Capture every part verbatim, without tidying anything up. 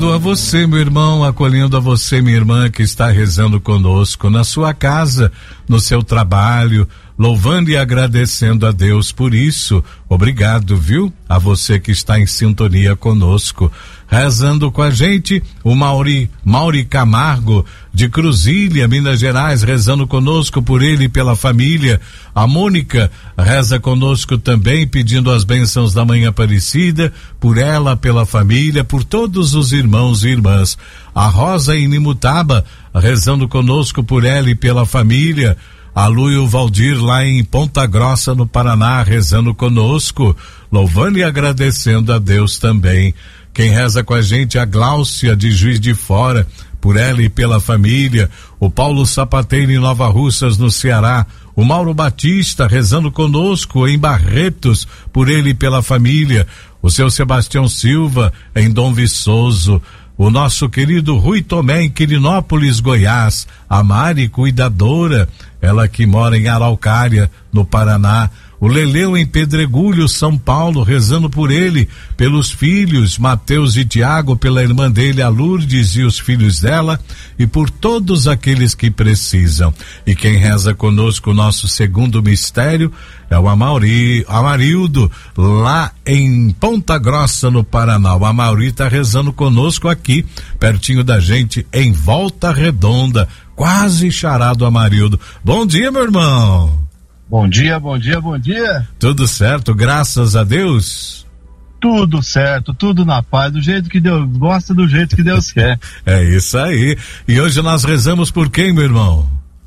A você, meu irmão, acolhendo a você, minha irmã, que está rezando conosco na sua casa, no seu trabalho, louvando e agradecendo a Deus por isso. Obrigado, viu? A você que está em sintonia conosco. Rezando com a gente, o Mauri, Mauri Camargo, de Cruzília, Minas Gerais, rezando conosco por ele e pela família. A Mônica reza conosco também, pedindo as bênçãos da Mãe Aparecida, por ela, pela família, por todos os irmãos e irmãs. A Rosa Inimutaba, rezando conosco por ela e pela família. A Lu e o Valdir lá em Ponta Grossa, no Paraná, rezando conosco, louvando e agradecendo a Deus também. Quem reza com a gente é a Gláucia de Juiz de Fora, por ela e pela família. O Paulo Sapateiro em Nova Russas, no Ceará. O Mauro Batista rezando conosco em Barretos, por ele e pela família. O seu Sebastião Silva em Dom Viçoso. O nosso querido Rui Tomé em Quirinópolis, Goiás. A Mari, cuidadora, ela que mora em Araucária, no Paraná. O Leleu em Pedregulho, São Paulo, rezando por ele, pelos filhos, Mateus e Tiago, pela irmã dele, a Lourdes, e os filhos dela, e por todos aqueles que precisam. E quem reza conosco o nosso segundo mistério é o Amauri, Amarildo, lá em Ponta Grossa, no Paraná. O Amauri está rezando conosco aqui, pertinho da gente, em Volta Redonda, quase charado Amarildo. Bom dia, meu irmão. Bom dia, bom dia, bom dia. Tudo certo, graças a Deus. Tudo certo, tudo na paz, do jeito que Deus gosta, do jeito que Deus quer. É isso aí. E hoje nós rezamos por quem, meu irmão?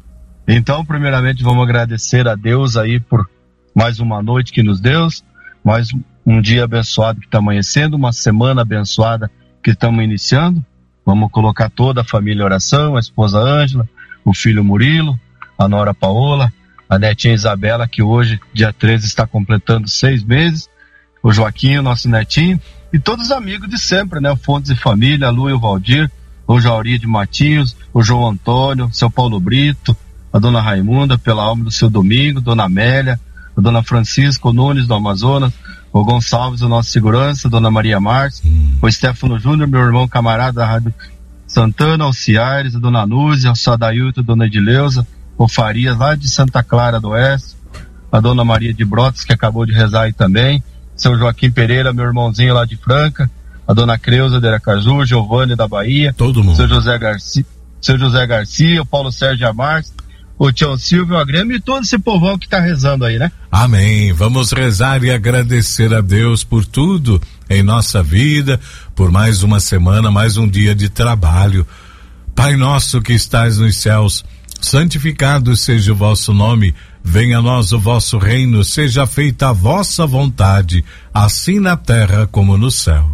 Então, primeiramente, vamos agradecer a Deus aí por mais uma noite que nos deu, mais um dia abençoado que está amanhecendo, uma semana abençoada que estamos iniciando. Vamos colocar toda a família em oração, a esposa Ângela, o filho Murilo, a nora Paola, a netinha Isabela, que hoje, dia treze, está completando seis meses, o Joaquim, o nosso netinho, e todos os amigos de sempre, né? O Fontes e Família, a Lu e o Valdir, o Jauri de Matinhos, o João Antônio, o seu Paulo Brito, a dona Raimunda, pela alma do seu Domingo, dona Amélia, a dona Francisco Nunes do Amazonas, o Gonçalves, o nosso segurança, a dona Maria Márcia, hum. o Stefano Júnior, meu irmão camarada da Rádio Santana, o Ciares, a dona Núzia, o Sadailton, a dona Edileuza, o Farias, lá de Santa Clara do Oeste, a dona Maria de Brotas, que acabou de rezar aí também, seu Joaquim Pereira, meu irmãozinho lá de Franca, a dona Creuza de Aracaju, Giovanni da Bahia, todo mundo, seu José Garcia, seu José Garcia, o Paulo Sérgio Amars, o Tião Silvio, a Grêmio e todo esse povão que tá rezando aí, né? Amém. Vamos rezar e agradecer a Deus por tudo em nossa vida, por mais uma semana, mais um dia de trabalho. Pai nosso que estás nos céus, santificado seja o vosso nome, venha a nós o vosso reino, seja feita a vossa vontade, assim na terra como no céu.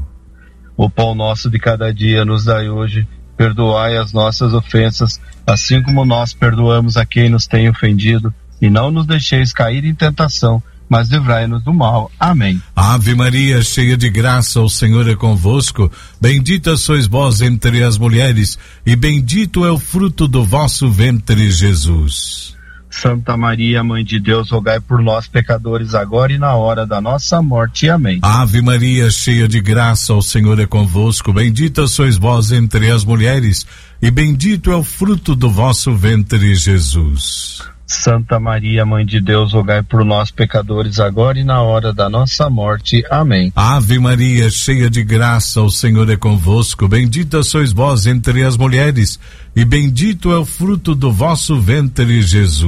O pão nosso de cada dia nos dai hoje, perdoai as nossas ofensas, assim como nós perdoamos a quem nos tem ofendido, e não nos deixeis cair em tentação, mas livrai-nos do mal. Amém. Ave Maria, cheia de graça, o Senhor é convosco, bendita sois vós entre as mulheres, e bendito é o fruto do vosso ventre, Jesus. Santa Maria, Mãe de Deus, rogai por nós, pecadores, agora e na hora da nossa morte. Amém. Ave Maria, cheia de graça, o Senhor é convosco, bendita sois vós entre as mulheres, e bendito é o fruto do vosso ventre, Jesus. Santa Maria, Mãe de Deus, rogai por nós, pecadores, agora e na hora da nossa morte. Amém. Ave Maria, cheia de graça, o Senhor é convosco, bendita sois vós entre as mulheres, e bendito é o fruto do vosso ventre, Jesus.